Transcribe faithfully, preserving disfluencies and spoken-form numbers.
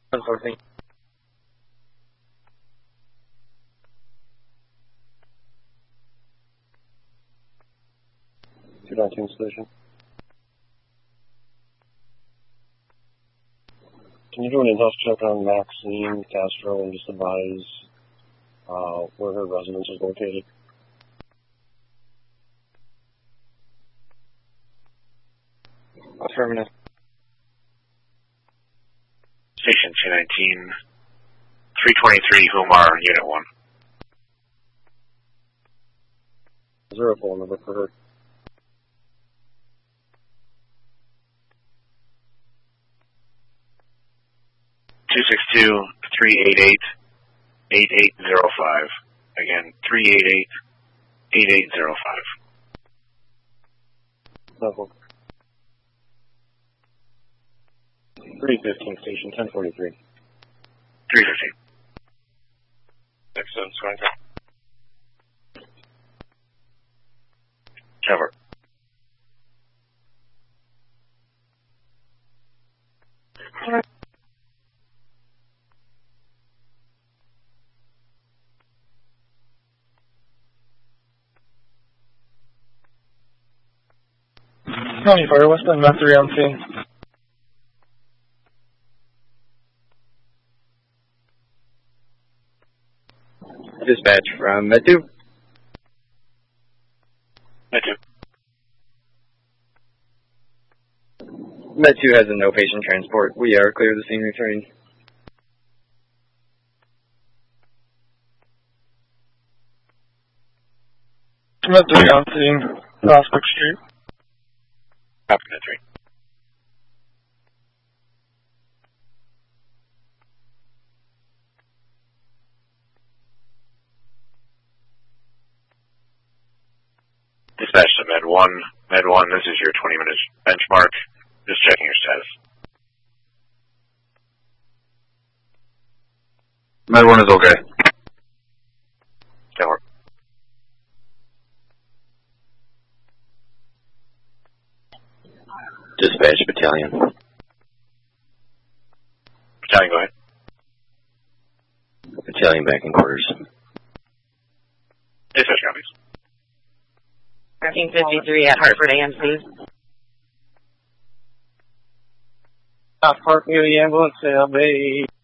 Unfortunately. two nineteen solution. Can you do an intel check on Maxine Castro and just advise uh, where her residence is located? Affirmative. Station two nineteen, three twenty-three, Humar, Unit one. Zero phone number for her. two six two, three eight eight, eight eight zero five. Again, three eight eight, eight eight zero five. Level. three fifteen station, ten forty-three. three fifteen. Excellent, going Cover. County Fire, Westland, Meth three on scene. Dispatch from Med two. Med two. Med two has a no patient transport. We are clear of the scene returning. Med three on scene, Prospect Street. Copy, Med three. Dispatch to Med one. Med one, this is your twenty minute benchmark. Just checking your status. Med one is okay. Cover. Dispatch battalion. Battalion, go ahead. Battalion back in quarters. Dispatch copies. thirteen fifty-three at Hartford A M C. South Park near the ambulance, L B.